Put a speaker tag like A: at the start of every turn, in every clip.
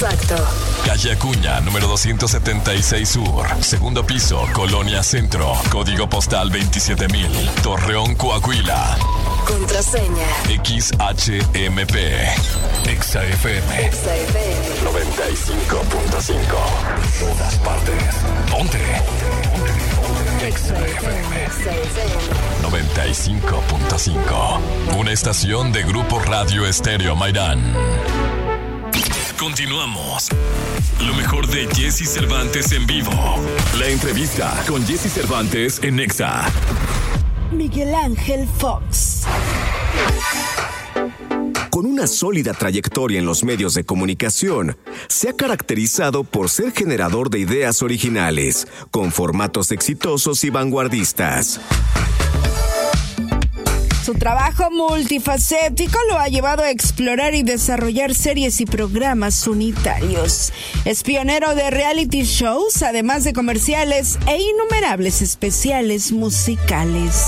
A: Exacto.
B: Calle Acuña, número 276 Sur. Segundo piso, Colonia Centro. Código postal 27000. Torreón, Coahuila.
A: Contraseña.
B: XHMP. Exa FM.
A: Exa FM.
B: 95.5. Todas partes. Ponte. Exa FM.
A: Exa FM.
B: 95.5. Una estación de Grupo Radio Estéreo Mairán. Continuamos. Lo mejor de Jesse Cervantes en vivo. La entrevista con Jesse Cervantes en Exa.
C: Miguel Ángel Fox.
D: Con una sólida trayectoria en los medios de comunicación, se ha caracterizado por ser generador de ideas originales, con formatos exitosos y vanguardistas.
C: Su trabajo multifacético lo ha llevado a explorar y desarrollar series y programas unitarios. Es pionero de reality shows, además de comerciales e innumerables especiales musicales.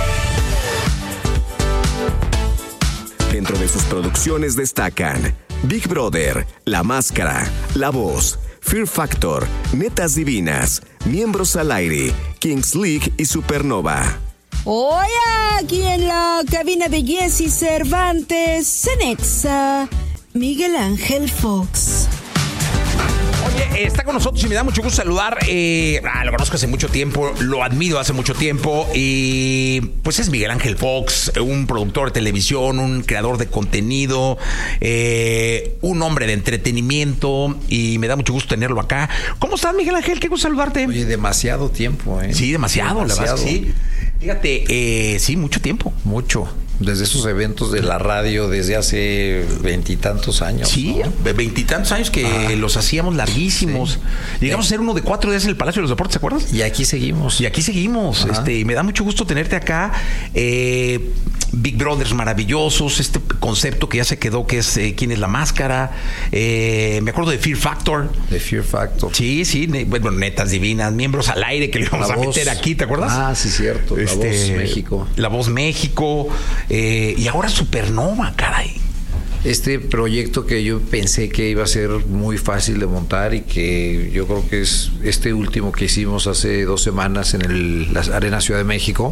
D: Dentro de sus producciones destacan Big Brother, La Máscara, La Voz, Fear Factor, Netas Divinas, Miembros al Aire, Kings League y Supernova.
C: Hoy aquí en la cabina de Jesse Cervantes, en Exa, Miguel Ángel Fox.
E: Oye, está con nosotros y me da mucho gusto saludar. Lo conozco hace mucho tiempo, lo admiro hace mucho tiempo y pues es Miguel Ángel Fox, un productor de televisión, un creador de contenido, un hombre de entretenimiento y me da mucho gusto tenerlo acá. ¿Cómo estás, Miguel Ángel? Qué gusto saludarte.
F: Oye, demasiado tiempo, ¿eh?
E: Sí, demasiado. La verdad, sí. Fíjate, sí, mucho tiempo.
F: Mucho. Desde esos eventos de la radio desde hace 20 años.
E: Sí, ¿no? 20 años que los hacíamos larguísimos. Sí. Llegamos a hacer uno de 4 días en el Palacio de los Deportes, ¿te acuerdas?
F: Y aquí seguimos.
E: Y me da mucho gusto tenerte acá. Big Brothers maravillosos, este concepto que ya se quedó, que es ¿Quién es la máscara? Me acuerdo de Fear Factor.
F: De Fear Factor.
E: Sí, bueno, Netas Divinas, Miembros al Aire, que le íbamos a meter aquí, ¿te acuerdas?
F: Ah, sí, cierto. La Voz México.
E: La Voz México. Y ahora Supernova, caray.
F: Este proyecto que yo pensé que iba a ser muy fácil de montar y que yo creo que es este último que hicimos hace 2 semanas en la Arena Ciudad de México.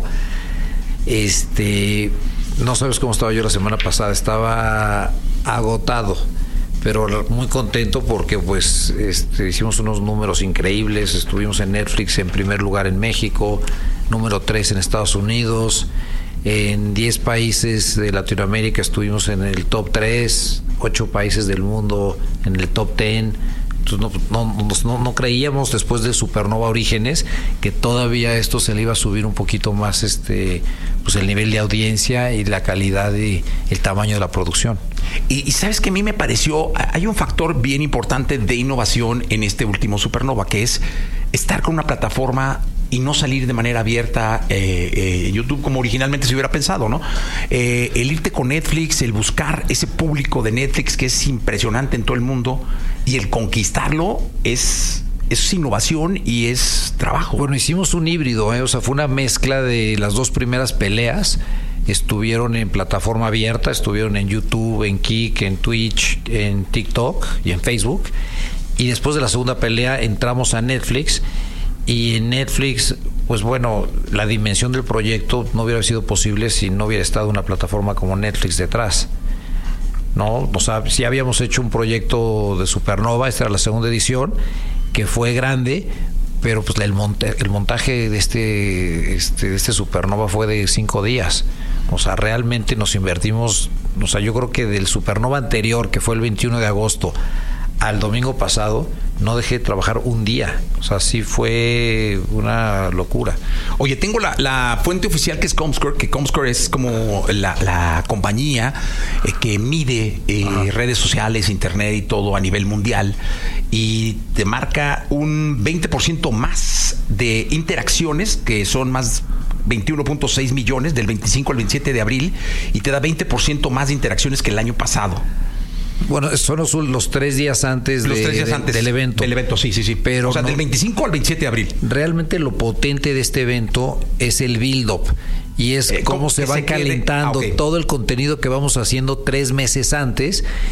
F: No sabes cómo estaba yo la semana pasada, estaba agotado, pero muy contento porque pues hicimos unos números increíbles. Estuvimos en Netflix en primer lugar en México, número 3 en Estados Unidos. En 10 países de Latinoamérica estuvimos en el top 3, 8 países del mundo en el top 10. Entonces no creíamos después de Supernova Orígenes que todavía esto se le iba a subir un poquito más pues el nivel de audiencia y la calidad y el tamaño de la producción.
E: Y sabes que a mí me pareció, hay un factor bien importante de innovación en este último Supernova, que es estar con una plataforma y no salir de manera abierta YouTube como originalmente se hubiera pensado, ¿no? El irte con Netflix, el buscar ese público de Netflix que es impresionante en todo el mundo y el conquistarlo es innovación y es trabajo.
F: Bueno, hicimos un híbrido, o sea, fue una mezcla de las 2 primeras peleas. Estuvieron en plataforma abierta, estuvieron en YouTube, en Kick, en Twitch, en TikTok y en Facebook. Y después de la segunda pelea entramos a Netflix. Y en Netflix, pues bueno, la dimensión del proyecto no hubiera sido posible si no hubiera estado una plataforma como Netflix detrás, ¿no? O sea, sí habíamos hecho un proyecto de Supernova, esta era la segunda edición, que fue grande, pero pues el montaje de este Supernova fue de 5 días. O sea, realmente nos invertimos, o sea, yo creo que del Supernova anterior, que fue el 21 de agosto, al domingo pasado, no dejé de trabajar un día. O sea, sí fue una locura.
E: Oye, tengo la fuente oficial que es Comscore, que Comscore es como la compañía que mide redes sociales, internet y todo a nivel mundial, y te marca un 20% más de interacciones, que son más 21.6 millones del 25 al 27 de abril, y te da 20% más de interacciones que el año pasado.
F: Bueno, son los 3 días antes del evento.
E: Del evento, sí.
F: Pero
E: o sea, del 25 al 27 de abril.
F: Realmente lo potente de este evento es el build-up. Y es cómo se va calentando todo el contenido que vamos haciendo 3 meses antes.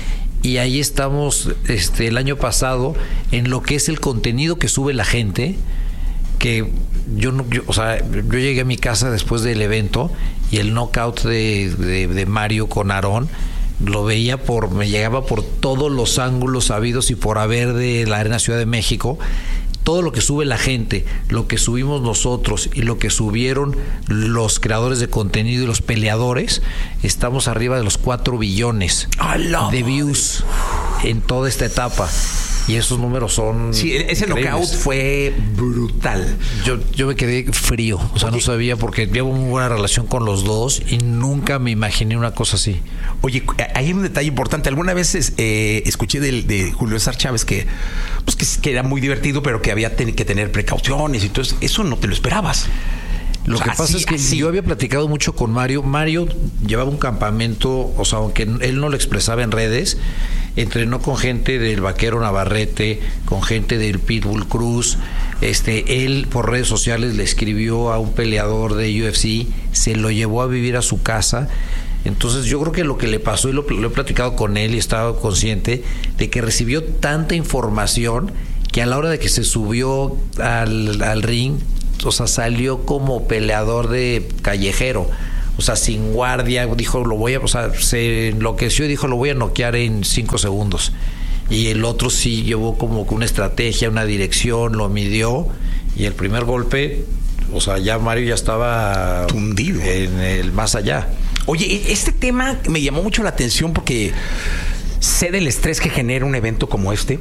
F: y ahí estamos el año pasado en lo que es el contenido que sube la gente, que yo llegué a mi casa después del evento y el knockout de Mario con Aarón lo veía me llegaba por todos los ángulos habidos y por haber de la Arena Ciudad de México. Todo lo que sube la gente, lo que subimos nosotros y lo que subieron los creadores de contenido y los peleadores, estamos arriba de los 4 billones de views en toda esta etapa. Y esos números son... Sí,
E: ese knockout fue brutal.
F: Yo me quedé frío. O sea, no sabía, porque llevo muy buena relación con los dos y nunca me imaginé una cosa así.
E: Oye, hay un detalle importante. Alguna vez escuché de Julio César Chávez que era muy divertido, pero que había que tener precauciones. Entonces, eso no te lo esperabas.
F: Lo que pasa es que yo había platicado mucho con Mario. Mario llevaba un campamento, o sea, aunque él no lo expresaba en redes, entrenó con gente del Vaquero Navarrete, con gente del Pitbull Cruz. Él por redes sociales le escribió a un peleador de UFC, se lo llevó a vivir a su casa. Entonces yo creo que lo que le pasó, y lo he platicado con él y estaba consciente de que recibió tanta información que a la hora de que se subió al ring, o sea, salió como peleador de callejero, o sea, sin guardia. Dijo, se enloqueció y dijo, lo voy a noquear en 5 segundos. Y el otro sí llevó como una estrategia, una dirección, lo midió, y el primer golpe, o sea, ya Mario ya estaba
E: tundido
F: en el más allá.
E: Oye, este tema me llamó mucho la atención porque sé del estrés que genera un evento como este.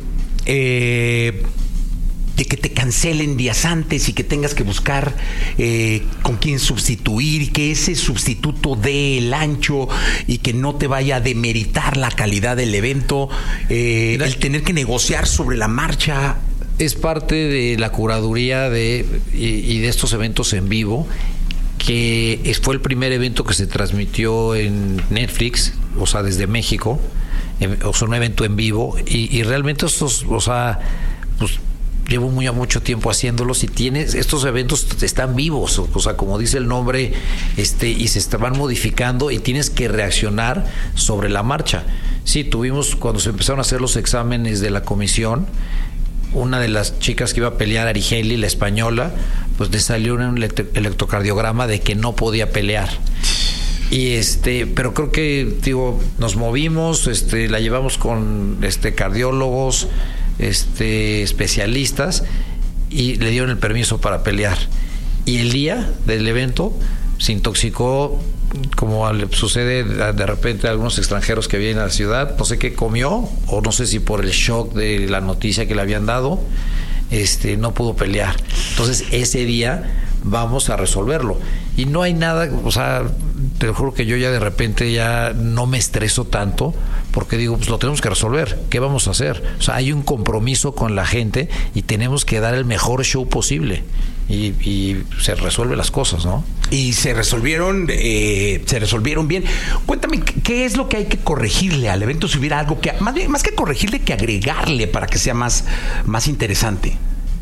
E: De que te cancelen días antes y que tengas que buscar con quién sustituir, y que ese sustituto dé el ancho y que no te vaya a demeritar la calidad del evento, el tener que negociar sobre la marcha.
F: Es parte de la curaduría y de estos eventos en vivo, que fue el primer evento que se transmitió en Netflix, o sea, desde México, o sea, un evento en vivo, y realmente estos, o sea, pues llevo mucho tiempo haciéndolos, y estos eventos están vivos, o sea, como dice el nombre, y se van modificando y tienes que reaccionar sobre la marcha. Sí, cuando se empezaron a hacer los exámenes de la comisión, una de las chicas que iba a pelear, Arigeli, la española, pues le salió un electrocardiograma de que no podía pelear. Y pero creo que, nos movimos, la llevamos con cardiólogos, especialistas, y le dieron el permiso para pelear. Y el día del evento se intoxicó, como sucede de repente a algunos extranjeros que vienen a la ciudad. No sé qué comió, o no sé si por el shock de la noticia que le habían dado, no pudo pelear. Entonces ese día vamos a resolverlo, y no hay nada, o sea, te lo juro que yo ya de repente ya no me estreso tanto, porque digo, pues lo tenemos que resolver, ¿qué vamos a hacer? O sea, hay un compromiso con la gente y tenemos que dar el mejor show posible, y se resuelven las cosas, ¿no?
E: Y se resolvieron bien. Cuéntame, ¿qué es lo que hay que corregirle al evento? Si hubiera algo que, más que corregirle, que agregarle para que sea más interesante.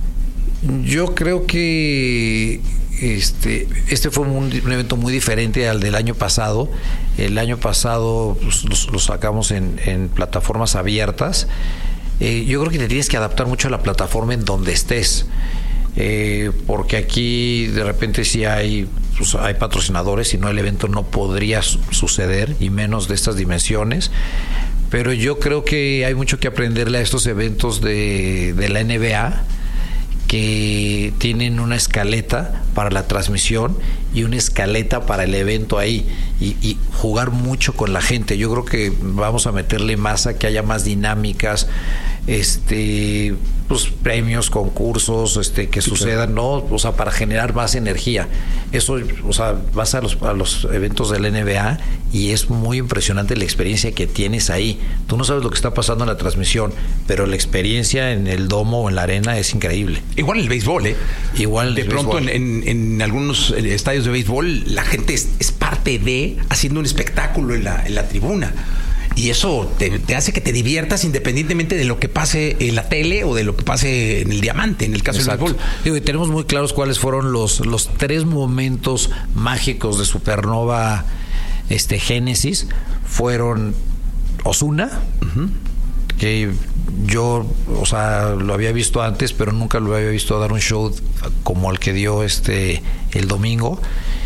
F: Yo creo que este fue un evento muy diferente al del año pasado. El año pasado pues, lo sacamos en plataformas abiertas. Yo creo que te tienes que adaptar mucho a la plataforma en donde estés, porque aquí de repente sí hay patrocinadores, si no el evento no podría suceder, y menos de estas dimensiones. Pero yo creo que hay mucho que aprenderle a estos eventos de la NBA, que tienen una escaleta para la transmisión y una escaleta para el evento ahí, y jugar mucho con la gente. Yo creo que vamos a meterle más a que haya más dinámicas, pues premios, concursos, que sucedan, ¿no? O sea, para generar más energía. Eso, o sea, vas a los eventos del NBA y es muy impresionante la experiencia que tienes ahí. Tú no sabes lo que está pasando en la transmisión, pero la experiencia en el domo o en la arena es increíble.
E: Igual el béisbol, ¿eh?
F: Igual
E: de pronto en algunos estadios de béisbol la gente es parte de haciendo un espectáculo en la tribuna. Y eso te hace que te diviertas independientemente de lo que pase en la tele o de lo que pase en el diamante, en el caso del béisbol.
F: Y tenemos muy claros cuáles fueron los 3 momentos mágicos de Supernova Génesis. Fueron Ozuna, yo, o sea, lo había visto antes, pero nunca lo había visto dar un show como el que dio el domingo.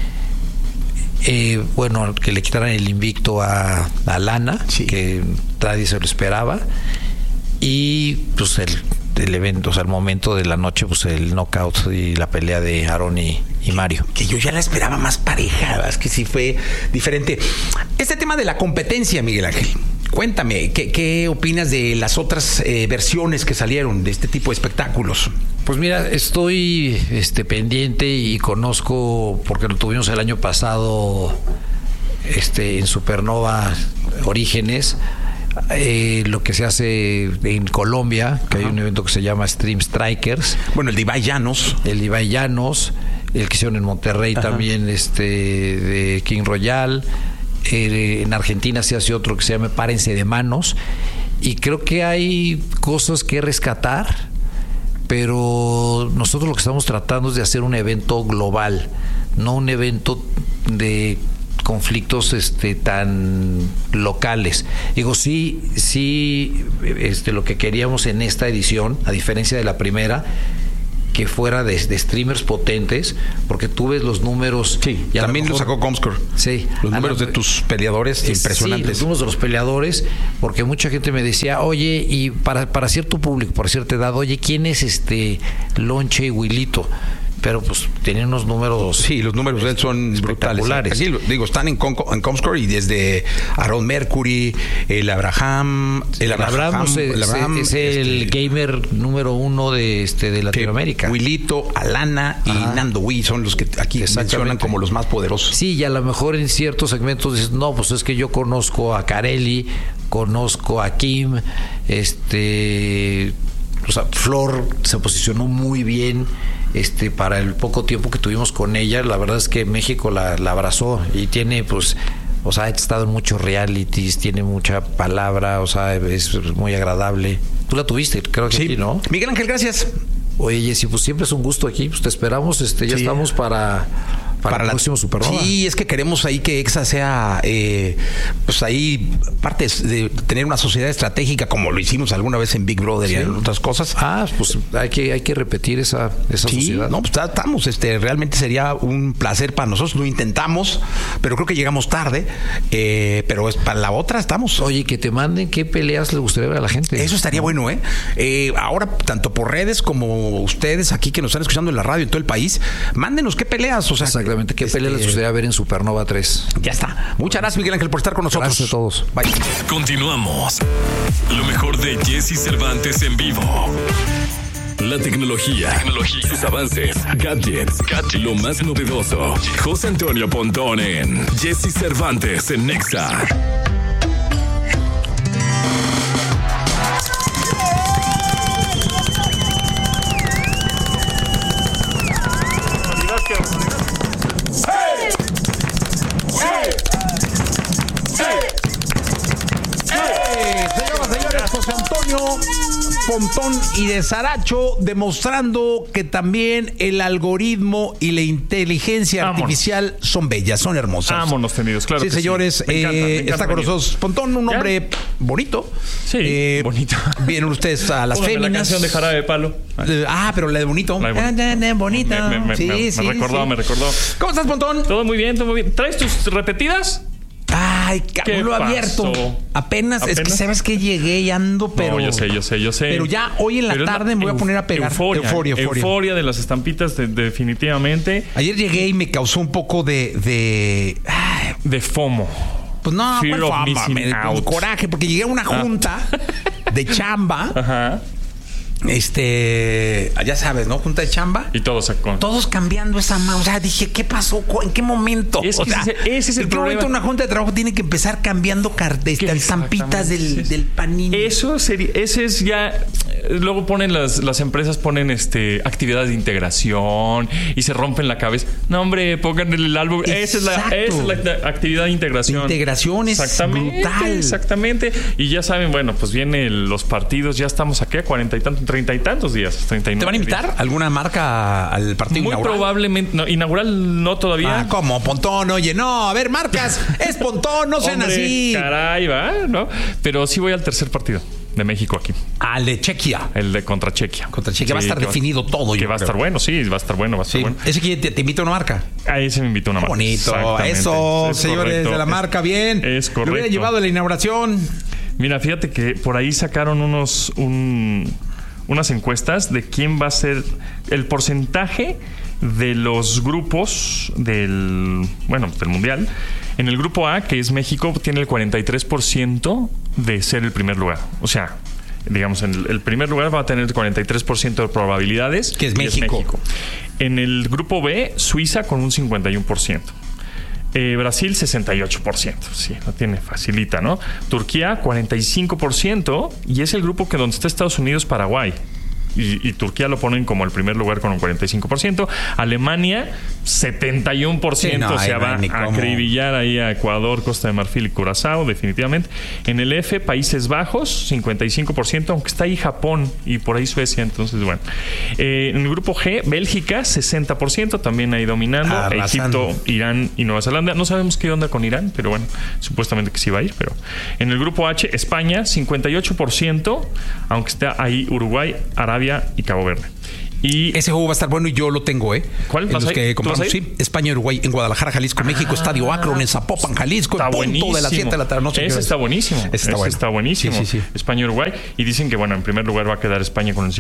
F: Bueno, que le quitaran el invicto a Lana, sí, que nadie se lo esperaba. Y pues el evento, o sea, el momento de la noche, pues el knockout y la pelea de Aaron y Mario.
E: Que yo ya la esperaba más pareja, es que sí fue diferente. Este tema de la competencia, Miguel Ángel, cuéntame, ¿qué opinas de las otras versiones que salieron de este tipo de espectáculos?
F: Pues mira, estoy pendiente y conozco, porque lo tuvimos el año pasado en Supernova Orígenes, lo que se hace en Colombia, que hay un evento que se llama Stream Strikers.
E: Bueno, el de Ibai Llanos.
F: El que hicieron en Monterrey también, de King Royal. En Argentina se hace otro que se llama Párense de Manos. Y creo que hay cosas que rescatar, pero nosotros lo que estamos tratando es de hacer un evento global, no un evento de conflictos tan locales. Digo, sí, lo que queríamos en esta edición, a diferencia de la primera, que fuera de streamers potentes, porque tú ves los números.
E: Sí, también lo sacó Comscore.
F: Sí.
E: Los números de tus peleadores impresionantes.
F: Sí, los números de los peleadores, porque mucha gente me decía, oye, y para cierto público, para cierta edad, oye, ¿quién es Lonche y Wilito? Pero pues tienen unos números.
E: Sí, los números de él son brutales. Aquí están en Comscore, y desde Aaron Mercury, el Abraham
F: es el gamer número 1 de Latinoamérica.
E: Wilito, Alana y Nando Wii son los que aquí mencionan como los más poderosos.
F: Sí, y a lo mejor en ciertos segmentos dices, no, pues es que yo conozco a Carelli, conozco a Kim, o sea, Flor se posicionó muy bien. Para el poco tiempo que tuvimos con ella, la verdad es que México la abrazó y tiene, pues, o sea, ha estado en muchos realities, tiene mucha palabra, o sea, es muy agradable. Tú la tuviste, creo que sí, ¿no?
E: Miguel Ángel, gracias.
F: Oye, Jessy, pues siempre es un gusto aquí, pues te esperamos, ya estamos para el próximo Supernova.
E: Sí, es que queremos ahí que EXA sea, pues ahí, parte de tener una sociedad estratégica, como lo hicimos alguna vez en Big Brother y en otras cosas.
F: Pues hay que repetir esa sociedad.
E: No, pues estamos, realmente sería un placer para nosotros. Lo intentamos, pero creo que llegamos tarde. Pero para la otra estamos.
F: Oye, que te manden qué peleas le gustaría ver a la gente.
E: Eso estaría bueno, ahora, tanto por redes como ustedes aquí que nos están escuchando en la radio en todo el país, mándenos qué peleas, o sea,
F: exactamente. ¿Qué pelea les gustaría ver en Supernova 3?
E: Ya está. Muchas gracias, Miguel Ángel, por estar con nosotros.
F: Gracias a todos.
E: Bye.
B: Continuamos. Lo mejor de Jessy Cervantes en vivo. La tecnología, sus avances, gadgets, lo más novedoso. José Antonio Pontón en Jessy Cervantes en Nexa.
E: José Antonio Pontón y de Saracho, demostrando que también el algoritmo y la inteligencia artificial son bellas, son hermosas.
G: Vámonos tenidos, claro.
E: Sí, señores,
G: me encanta
E: está con nosotros Pontón, un hombre bonito.
G: Sí, bonito.
E: Vienen ustedes a las féminas.
G: La canción de Jarabe de Palo.
E: Pero la de bonito. Bonita.
G: Me recordó.
E: ¿Cómo estás, Pontón?
G: Todo muy bien. ¿Traes tus repetidas?
E: Ay, lo abierto. Apenas, es que sabes que llegué y ando, pero.
G: No, yo sé.
E: Pero ya hoy en la tarde me voy a poner a pegar.
G: Euforia de las estampitas, definitivamente.
E: Ayer llegué y me causó un poco de
G: FOMO.
E: Pues no,
G: Fear of missing out.
E: Coraje, porque llegué a una junta de chamba.
G: Ajá.
E: Ya sabes, ¿no? Junta de chamba.
G: Y todos
E: cambiando esa mano. O sea, dije, ¿qué pasó? ¿En qué momento?
G: Ese es el problema.
E: Momento una junta de trabajo tiene que empezar cambiando estampitas del Panini.
G: Ese es ya. Luego ponen las empresas ponen actividades de integración y se rompen la cabeza. No, hombre, pongan el álbum. Esa es la actividad de integración.
E: Integración es brutal.
G: Exactamente. Y ya saben, bueno, pues vienen los partidos. Ya estamos aquí a 40 y tantos, 30 y tantos días. 39
E: ¿Te van a invitar
G: días.
E: ¿Alguna marca al partido
G: Muy
E: inaugural?
G: Probablemente. No, inaugural no todavía.
E: ¿Cómo? Pontón, oye, no. A ver, marcas. Es Pontón, no sean así.
G: Caray, va, ¿no? Pero sí voy al tercer partido. de México aquí.
E: Al de Chequia.
G: El de contra Chequia.
E: Contra Chequia. Va a estar definido todo.
G: Que va a estar bueno, sí, va a estar bueno, bueno.
E: Ese que te invita a una marca.
G: A ese me invitó una marca.
E: Bonito. Eso, señores de la marca, bien.
G: Es correcto.
E: Lo hubiera llevado a la inauguración.
G: Mira, fíjate que por ahí sacaron unas encuestas de quién va a ser el porcentaje de los grupos del Mundial. En el grupo A, que es México, tiene el 43% de ser el primer lugar. O sea, digamos, en el primer lugar va a tener el 43% de probabilidades.
E: Que es México.
G: En el grupo B, Suiza con un 51%. Brasil, 68%. Sí, lo tiene facilita, ¿no? Turquía, 45%. Y es el grupo que donde está Estados Unidos, Paraguay. Y Turquía lo ponen como el primer lugar con un 45%. Alemania, 71%. Sí, no, o sea, va a acribillar ahí a Ecuador, Costa de Marfil y Curazao, definitivamente. En el F, Países Bajos, 55%, aunque está ahí Japón y por ahí Suecia. Entonces, bueno. En el grupo G, Bélgica, 60%, también ahí dominando.
E: Arrasando.
G: Egipto, Irán y Nueva Zelanda. No sabemos qué onda con Irán, pero bueno, supuestamente que sí va a ir. Pero en el grupo H, España, 58%, aunque está ahí Uruguay, Arabia y Cabo Verde. Y
E: ese juego va a estar bueno y yo lo tengo, ¿eh?
G: ¿Cuál?
E: Los que compramos, sí. España, Uruguay, en Guadalajara, Jalisco, México, Estadio Akron, en Zapopan, Jalisco,
G: está
E: en punto de las 7 de la tarde. No sé
G: ese está buenísimo. Ese está buenísimo.
E: Sí.
G: España, Uruguay. Y dicen que, bueno, en primer lugar va a quedar España con el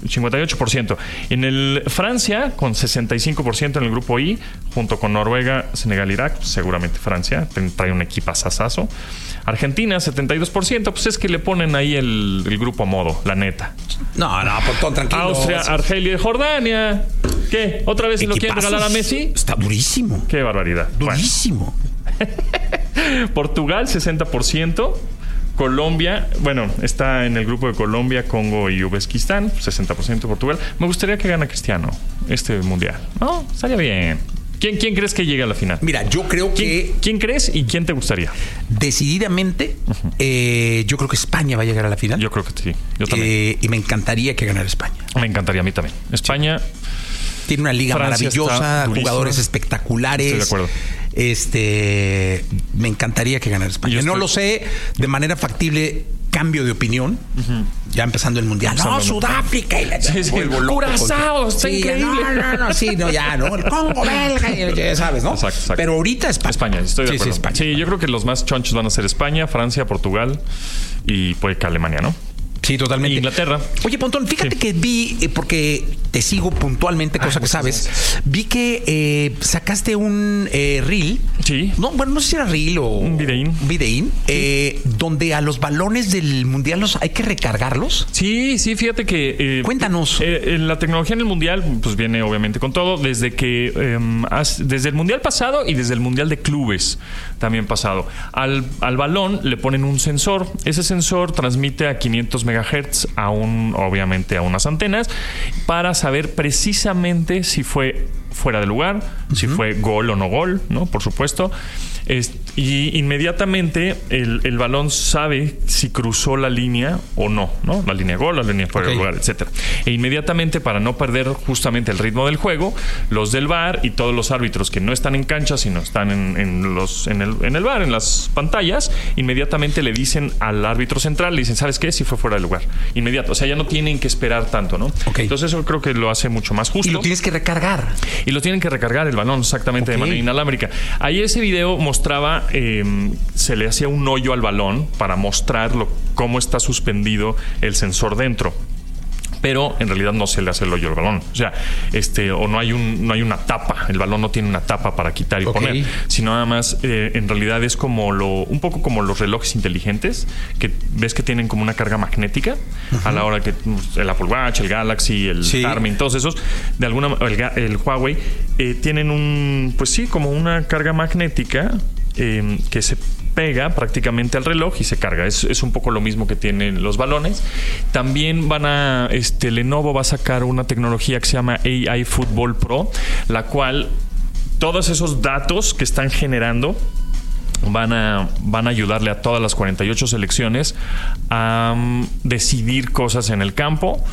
G: 58%. En el Francia, con 65% en el grupo I, junto con Noruega, Senegal, Irak. Seguramente Francia trae un equipazazazo. Argentina, 72%. Pues es que le ponen ahí el grupo a modo, la neta.
E: No, Pontón, tranquilo.
G: Austria, Argelia y Jordania. ¿Qué? ¿Otra vez se lo quieren regalar a Messi?
E: Está durísimo.
G: Qué barbaridad.
E: Durísimo.
G: Bueno. Portugal, 60%. Colombia, bueno, está en el grupo de Colombia, Congo y Uzbekistán, 60% Portugal. Me gustaría que gane Cristiano este mundial. ¿No? Estaría bien. ¿Quién crees que llegue a la final?
E: Mira, yo creo que...
G: ¿Quién crees y quién te gustaría?
E: Decididamente, yo creo que España va a llegar a la final.
G: Yo creo que sí. Yo también.
E: Y me encantaría que ganara España.
G: Me encantaría a mí también. España...
E: Tiene una liga
G: Francia
E: maravillosa, jugadores espectaculares.
G: Estoy de acuerdo.
E: Me encantaría que ganara España. No lo sé, de manera factible, cambio de opinión. Ya empezando el mundial. No, Sudáfrica y la
G: Curazao, está increíble.
E: No, el Congo belga, ya sabes, ¿no?
G: Exacto.
E: Pero ahorita España.
G: Estoy de acuerdo.
E: España.
G: Sí, yo creo que los más chonchos van a ser España, Francia, Portugal y puede que Alemania, ¿no?
E: Sí, totalmente.
G: Inglaterra.
E: Oye, Pontón, fíjate que vi, porque te sigo puntualmente, cosa que sabes, vi que sacaste un reel.
G: Sí.
E: No, bueno, no sé si era reel o...
G: Un videín.
E: Donde a los balones del Mundial hay que recargarlos.
G: Sí, fíjate que...
E: Cuéntanos.
G: La tecnología en el Mundial, pues viene obviamente con todo, desde el Mundial pasado y desde el Mundial de Clubes también pasado. Al balón le ponen un sensor. Ese sensor transmite a 500 megahertz obviamente a unas antenas para saber precisamente si fue fuera de lugar, si fue gol o no gol, ¿no? Por supuesto. Y inmediatamente el balón sabe si cruzó la línea o no, ¿no? La línea gol, la línea fuera de lugar, etcétera. E inmediatamente, para no perder justamente el ritmo del juego, los del VAR y todos los árbitros que no están en cancha, sino están en el VAR, en las pantallas, inmediatamente le dicen al árbitro central, le dicen, ¿sabes qué? Si fue fuera de lugar. Inmediato. O sea, ya no tienen que esperar tanto, ¿no? Entonces eso creo que lo hace mucho más justo.
E: Y lo tienes que recargar.
G: Y lo tienen que recargar el balón exactamente de manera inalámbrica. Ahí ese video mostraba, se le hacía un hoyo al balón para mostrar cómo está suspendido el sensor dentro. Pero en realidad no se le hace el hoyo al balón. O sea, o no hay una tapa. El balón no tiene una tapa para quitar y poner. Sino nada más, en realidad es como un poco como los relojes inteligentes, que ves que tienen como una carga magnética a la hora que el Apple Watch, el Galaxy, el Garmin, todos esos, de alguna el Huawei, tienen como una carga magnética que se pega prácticamente al reloj y se carga. Es un poco lo mismo que tienen los balones. También Lenovo va a sacar una tecnología que se llama AI Football Pro, la cual todos esos datos que están generando van a ayudarle a todas las 48 selecciones a decidir cosas en el campo.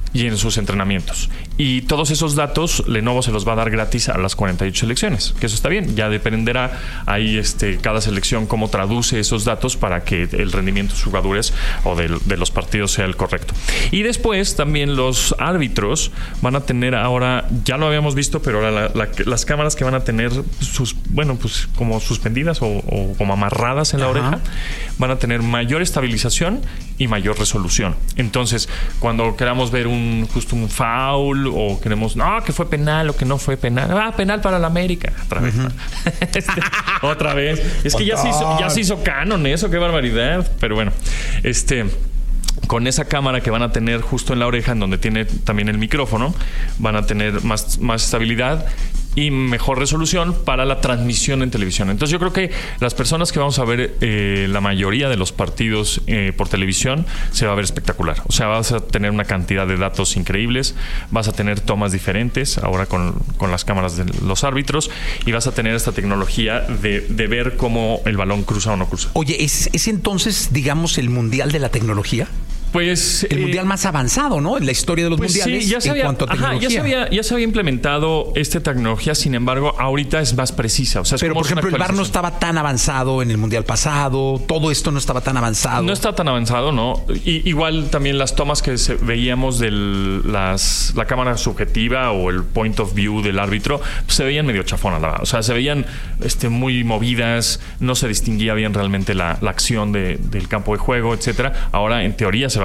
G: y en sus entrenamientos. Y todos esos datos Lenovo se los va a dar gratis a las 48 selecciones, que eso está bien. Ya dependerá ahí cada selección cómo traduce esos datos para que el rendimiento de sus jugadores o de los partidos sea el correcto. Y después también los árbitros van a tener ahora, ya lo habíamos visto, pero ahora las cámaras que van a tener pues como suspendidas o como amarradas en la oreja, van a tener mayor estabilización y mayor resolución. Entonces, cuando queramos ver justo un foul o queremos, que fue penal o que no fue penal, penal para la América, otra vez. Otra vez. Es que ya se hizo canon eso, qué barbaridad. Pero bueno, con esa cámara que van a tener justo en la oreja, en donde tiene también el micrófono, van a tener más estabilidad y mejor resolución para la transmisión en televisión. Entonces yo creo que las personas que vamos a ver la mayoría de los partidos por televisión se va a ver espectacular. O sea, vas a tener una cantidad de datos increíbles, vas a tener tomas diferentes ahora con las cámaras de los árbitros y vas a tener esta tecnología de ver cómo el balón cruza o no cruza.
E: Oye, ¿es entonces, digamos, el mundial de la tecnología?
G: Pues
E: el mundial más avanzado, ¿no? En la historia de los mundiales,
G: sí, en
E: cuanto a tecnología.
G: Ya se había implementado esta tecnología, sin embargo, ahorita es más precisa. O sea,
E: pero, por ejemplo, el VAR no estaba tan avanzado en el mundial pasado, todo esto no estaba tan avanzado.
G: No está tan avanzado, ¿no? Igual también las tomas que veíamos de la cámara subjetiva o el point of view del árbitro, pues, se veían medio chafonas, la verdad. O sea, se veían muy movidas, no se distinguía bien realmente la acción del campo de juego, etcétera. Ahora, en teoría, se va